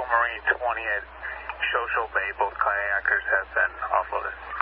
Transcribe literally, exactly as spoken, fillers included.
Marine twenty at Shosho Bay. Both kayakers have been offloaded.